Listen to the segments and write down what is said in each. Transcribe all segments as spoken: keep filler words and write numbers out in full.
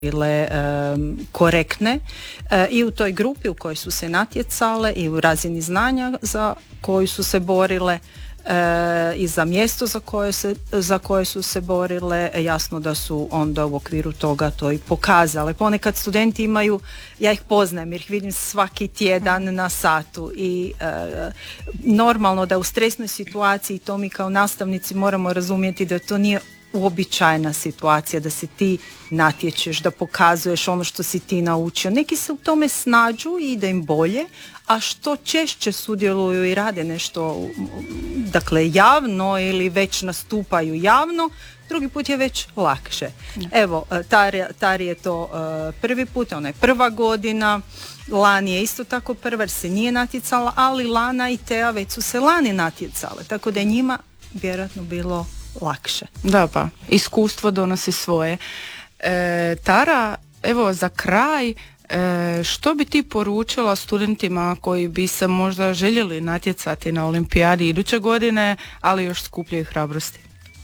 bile um, korektne uh, i u toj grupi u kojoj su se natjecale i u razini znanja za koju su se borile uh, i za mjesto za koje, se, za koje su se borile. Jasno da su onda u okviru toga to i pokazale. Ponekad studenti imaju, ja ih poznajem jer ih vidim svaki tjedan na satu i uh, normalno da u stresnoj situaciji, to mi kao nastavnici moramo razumjeti da to nije uobičajena situacija, da se ti natječeš, da pokazuješ ono što si ti naučio. Neki se u tome snađu i ide im bolje, a što češće sudjeluju i rade nešto, dakle javno ili već nastupaju javno, drugi put je već lakše. Evo, Tari je to prvi put, ona je prva godina, Lani je isto tako prva jer se nije natjecala, ali Lana i Tea već su se lani natjecale, tako da je njima vjerojatno bilo lakše. Da, pa iskustvo donosi svoje. E, Tara, evo za kraj, e, što bi ti poručila studentima koji bi se možda željeli natjecati na olimpijadi iduće godine, ali još skupljaju hrabrosti?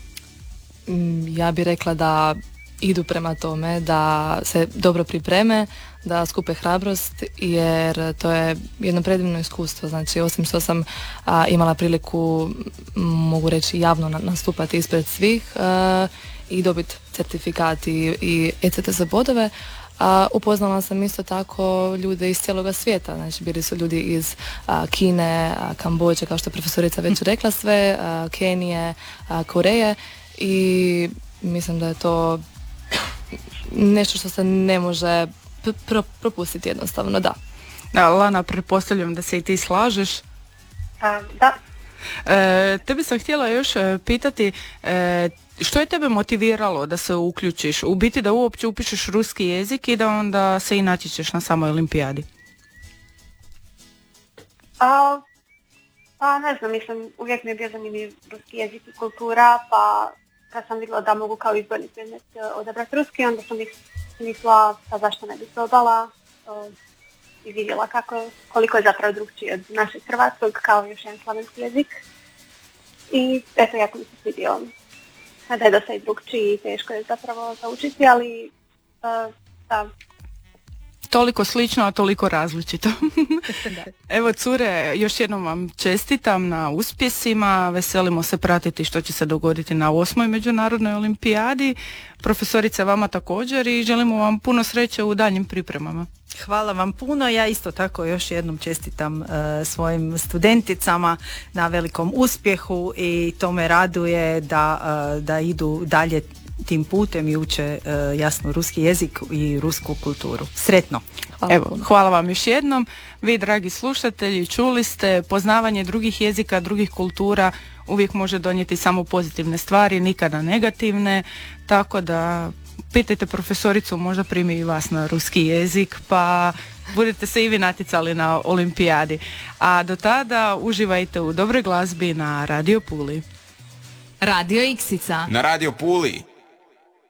Ja bih rekla da idu prema tome, da se dobro pripreme, da skupe hrabrost, jer to je jedno predivno iskustvo. Znači, osim što sam a, imala priliku, mogu reći, javno nastupati ispred svih a, i dobiti certifikat i, i E C T S bodove, a, upoznala sam isto tako ljude iz cijeloga svijeta. Znači, bili su ljudi iz a, Kine, a, Kambođe, kao što je profesorica već rekla sve, a, Kenije, a, Koreje, i mislim da je to nešto što se ne može pro, propustiti jednostavno, da. Da, Lana, pretpostavljam da se i ti slažeš. A, da. E, tebi sam htjela još e, pitati, e, što je tebe motiviralo da se uključiš? U biti da uopće upišeš ruski jezik i da onda se i natječeš na samoj olimpijadi? A, pa ne znam, mislim, uvijek mi je bio zanimljiv ruski jezik i kultura, pa kad sam vidjela da mogu kao izborni predmet odabrati ruski, onda sam mislila pa zašto ne bi probala uh, i vidjela kako, koliko je zapravo drugčiji od našeg hrvatskog, kao još jedan slavenski jezik. I eto, jako mi se svidio da je dosta i drugčiji i teško je zapravo naučiti, ali uh, da. Toliko slično, a toliko različito. Evo, cure, još jednom vam čestitam na uspjesima, veselimo se pratiti što će se dogoditi na osmoj međunarodnoj olimpijadi. Profesorice, vama također, i želimo vam puno sreće u daljnjim pripremama. Hvala vam puno, ja isto tako još jednom čestitam uh, svojim studenticama na velikom uspjehu i to me raduje da, uh, da idu dalje tim putem i uče uh, jasno ruski jezik i rusku kulturu. Sretno. Hvala. Evo, hvala vam još jednom. Vi, dragi slušatelji, čuli ste, poznavanje drugih jezika, drugih kultura uvijek može donijeti samo pozitivne stvari, nikada negativne, tako da pitajte profesoricu, možda primi i vas na ruski jezik, pa budete se i vi natjecali na olimpijadi. A do tada uživajte u dobroj glazbi na Radio Puli. Radio Iksica. Na Radio Puli.